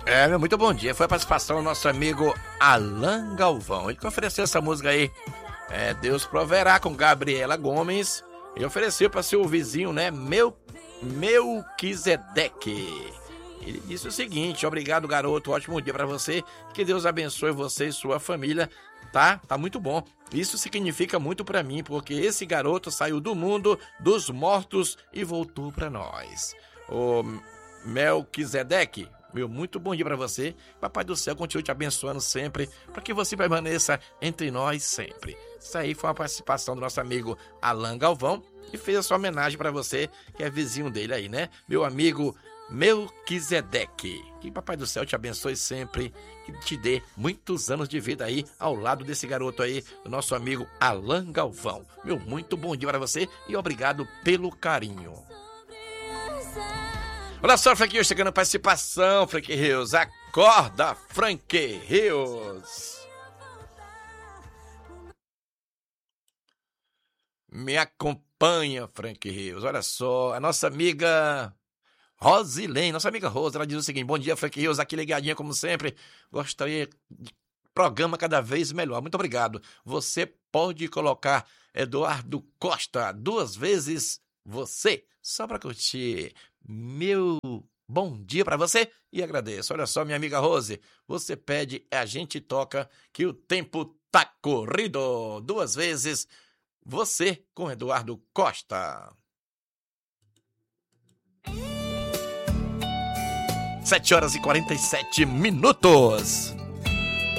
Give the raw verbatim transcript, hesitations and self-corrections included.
É, meu, muito bom dia. Foi a participação do nosso amigo Alan Galvão. Ele que ofereceu essa música aí, é, Deus Proverá, com Gabriela Gomes. E ofereceu para seu vizinho, né, meu, Melquisedeque. Ele disse o seguinte: obrigado, garoto, ótimo dia para você. Que Deus abençoe você e sua família. Tá, tá muito bom. Isso significa muito para mim, porque esse garoto saiu do mundo dos mortos e voltou para nós. Ô Melquisedeque, meu, muito bom dia para você. Papai do céu continue te abençoando sempre, para que você permaneça entre nós sempre. Isso aí foi uma participação do nosso amigo Alan Galvão, que fez a sua homenagem para você, que é vizinho dele aí, né? Meu amigo Melquisedeque. Que Papai do céu te abençoe sempre, que te dê muitos anos de vida aí ao lado desse garoto aí, do nosso amigo Alan Galvão. Meu, muito bom dia para você e obrigado pelo carinho. Olha só, Frank Rios chegando a participação, Frank Rios. Acorda, Frank Rios. Me acompanha, Frank Rios. Olha só, a nossa amiga Rosilene, nossa amiga Rosa, ela diz o seguinte: bom dia, Frank Rios, aqui ligadinha como sempre. Gostaria de programa cada vez melhor. Muito obrigado. Você pode colocar Eduardo Costa duas vezes você, só para curtir. Meu bom dia para você e agradeço. Olha só, minha amiga Rose, você pede, a gente toca, que o tempo tá corrido. Duas vezes você com Eduardo Costa. Sete horas e quarenta e sete minutos.